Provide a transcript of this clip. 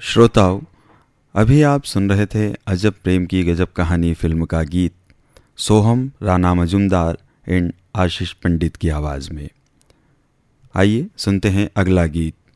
श्रोताओं, अभी आप सुन रहे थे अजब प्रेम की गजब कहानी फिल्म का गीत सोहम राणा मजुमदार एंड आशीष पंडित की आवाज़ में। आइए सुनते हैं अगला गीत।